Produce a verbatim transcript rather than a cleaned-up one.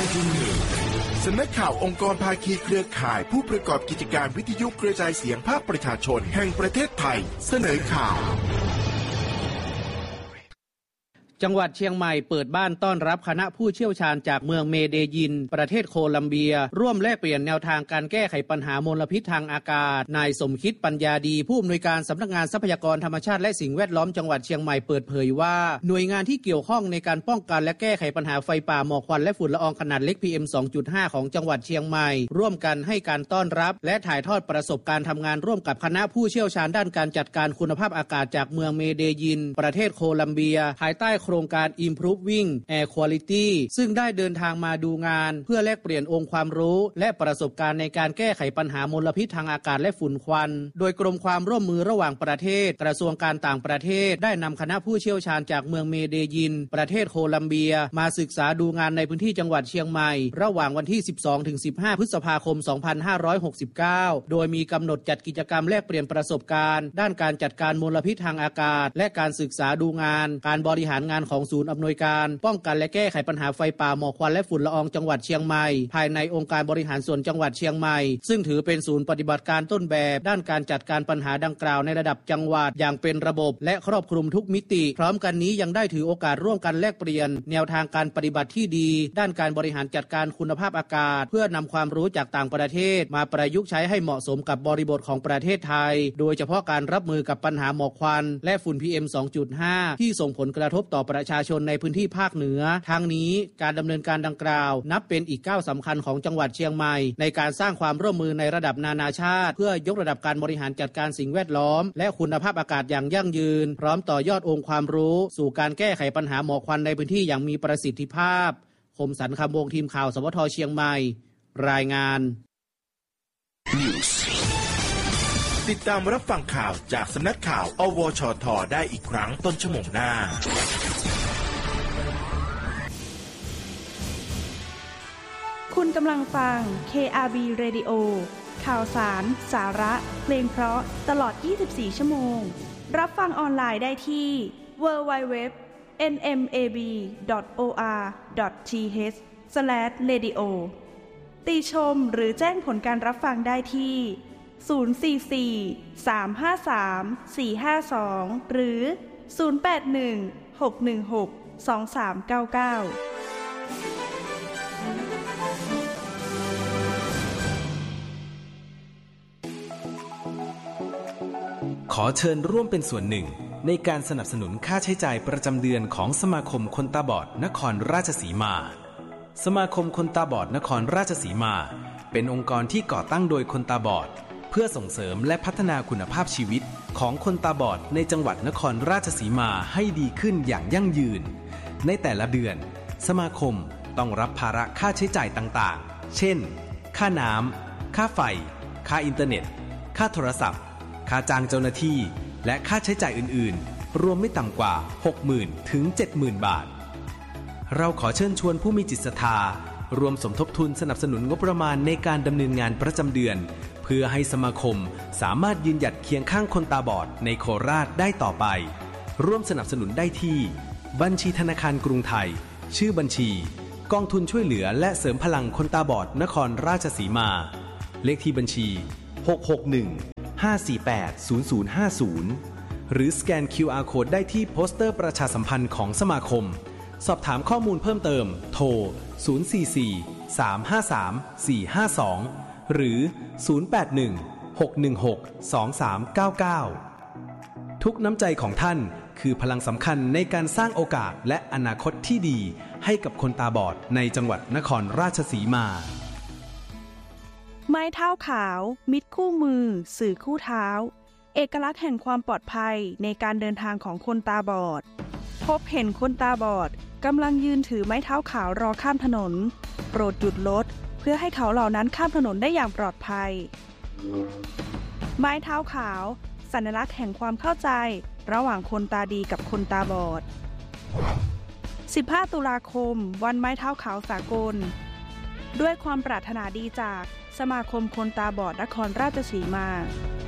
สำนักข่าวองค์กรภาคีเครือข่ายผู้ประกอบกิจการวิทยุกระจายเสียงภาคประชาชนแห่งประเทศไทยเสนอข่าวจังหวัดเชียงใหม่เปิดบ้านต้อนรับคณะผู้เชี่ยวชาญจากเมืองเมเดยินประเทศโคลัมเบียร่วมแลกเปลี่ยนแนวทางการแก้ไขปัญหามลพิษทางอากาศนายสมคิดปัญญาดีผู้อำนวยการสำนักงานทรัพยากรธรรมชาติและสิ่งแวดล้อมจังหวัดเชียงใหม่เปิดเผยว่าหน่วยงานที่เกี่ยวข้องในการป้องกันและแก้ไขปัญหาไฟป่าหมอกควันและฝุ่นละอองขนาดเล็ก พี เอ็ม สองจุดห้า ของจังหวัดเชียงใหม่ร่วมกันให้การต้อนรับและถ่ายทอดประสบการณ์ทำงานร่วมกับคณะผู้เชี่ยวชาญด้านการจัดการคุณภาพอากาศจากเมืองเมเดยินประเทศโคลัมเบียภายใต้โครงการ Improving Air Quality ซึ่งได้เดินทางมาดูงานเพื่อแลกเปลี่ยนองค์ความรู้และประสบการณ์ในการแก้ไขปัญหามลพิษทางอากาศและฝุ่นควันโดยกรมความร่วมมือระหว่างประเทศกระทรวงการต่างประเทศได้นำคณะผู้เชี่ยวชาญจากเมืองเมเดยินประเทศโคลัมเบียมาศึกษาดูงานในพื้นที่จังหวัดเชียงใหม่ระหว่างวันที่ สิบสองถึงสิบห้า พฤษภาคม สองพันห้าร้อยหกสิบเก้า โดยมีกำหนดจัดกิจกรรมแลกเปลี่ยนประสบการณ์ด้านการจัดการมลพิษทางอากาศและการศึกษาดูงานการบริหารงานของศูนย์อำนวยการป้องกันและแก้ไขปัญหาไฟป่าหมอกควันและฝุ่นละอองจังหวัดเชียงใหม่ภายในองค์การบริหารส่วนจังหวัดเชียงใหม่ซึ่งถือเป็นศูนย์ปฏิบัติการต้นแบบด้านการจัดการปัญหาดังกล่าวในระดับจังหวัดอย่างเป็นระบบและครอบคลุมทุกมิติพร้อมกันนี้ยังได้ถือโอกาสร่วมกันแลกเปลี่ยนแนวทางการปฏิบัติที่ดีด้านการบริหารจัดการคุณภาพอากาศเพื่อนำความรู้จากต่างประเทศมาประยุกต์ใช้ให้เหมาะสมกับบริบทของประเทศไทยโดยเฉพาะการรับมือกับปัญหาหมอกควันและฝุ่น พี เอ็ม สองจุดห้า ที่ส่งผลกระทบต่อประชาชนในพื้นที่ภาคเหนือทั้งนี้การดำเนินการดังกล่าวนับเป็นอีกก้าวสำคัญของจังหวัดเชียงใหม่ในการสร้างความร่วมมือในระดับนานาชาติเพื่อยกระดับการบริหารจัดการสิ่งแวดล้อมและคุณภาพอากาศอย่างยั่งยืนพร้อมต่อยอดองค์ความรู้สู่การแก้ไขปัญหาหมอกควันในพื้นที่อย่างมีประสิทธิภาพคมสันต์คำวงทีมข่าวสวทเชียงใหม่รายงานติดตามรับฟังข่าวจากสำนักข่าวอวชทได้อีกครั้งต้นชั่วโมงหน้าคุณกำลังฟัง เค อาร์ บี Radio ข่าวสารสาระเพลงเพราะตลอดยี่สิบสี่ชั่วโมงรับฟังออนไลน์ได้ที่ ดับเบิลยู ดับเบิลยู ดับเบิลยู ดอท เอ็น เอ็ม เอ บี ดอท โอ อาร์ ดอท ที เอช สแลช เรดิโอ ติชมหรือแจ้งผลการรับฟังได้ที่ ศูนย์ สี่ สี่ สาม ห้า สาม สี่ ห้า สอง หรือ ศูนย์ แปด หนึ่ง หก หนึ่ง หก สอง สาม เก้า เก้าขอเชิญร่วมเป็นส่วนหนึ่งในการสนับสนุนค่าใช้จ่ายประจำเดือนของสมาคมคนตาบอดนครราชสีมาสมาคมคนตาบอดนครราชสีมาเป็นองค์กรที่ก่อตั้งโดยคนตาบอดเพื่อส่งเสริมและพัฒนาคุณภาพชีวิตของคนตาบอดในจังหวัดนครราชสีมาให้ดีขึ้นอย่างยั่งยืนในแต่ละเดือนสมาคมต้องรับภาระค่าใช้จ่ายต่างๆเช่นค่าน้ำค่าไฟค่าอินเทอร์เน็ตค่าโทรศัพท์ค่าจ้างเจ้าหน้าที่และค่าใช้จ่ายอื่นๆรวมไม่ต่ำกว่า หกหมื่น ถึง เจ็ดหมื่น บาทเราขอเชิญชวนผู้มีจิตศรัทธารวมสมทบทุนสนับสนุนงบประมาณในการดำเนินงานประจำเดือนเพื่อให้สมาคมสามารถยืนหยัดเคียงข้างคนตาบอดในโคราชได้ต่อไปร่วมสนับสนุนได้ที่บัญชีธนาคารกรุงไทยชื่อบัญชีกองทุนช่วยเหลือและเสริมพลังคนตาบอดนครราชสีมาเลขที่บัญชีหก หก หนึ่ง ห้า สี่ แปด ศูนย์ ศูนย์ ห้า ศูนย์หรือสแกน คิว อาร์ Code ได้ที่โปสเตอร์ประชาสัมพันธ์ของสมาคมสอบถามข้อมูลเพิ่มเติมโทรศูนย์ สี่ สี่ สาม ห้า สาม สี่ ห้า สองหรือศูนย์ แปด หนึ่ง หก หนึ่ง หก สอง สาม เก้า เก้าทุกน้ำใจของท่านคือพลังสำคัญในการสร้างโอกาสและอนาคตที่ดีให้กับคนตาบอดในจังหวัดนครราชสีมาไม้เท้าขาวมิตรคู่มือสื่อคู่เท้าเอกลักษณ์แห่งความปลอดภัยในการเดินทางของคนตาบอดพบเห็นคนตาบอดกำลังยืนถือไม้เท้าขาวรอข้ามถนนโปรดหยุดรถเพื่อให้เขาเหล่านั้นข้ามถนนได้อย่างปลอดภัยไม้เท้าขาวสัญลักษณ์แห่งความเข้าใจระหว่างคนตาดีกับคนตาบอดสิบห้าตุลาคมวันไม้เท้าขาวสากลด้วยความปรารถนาดีจากสมาคมคนตาบอดนครราชสีมา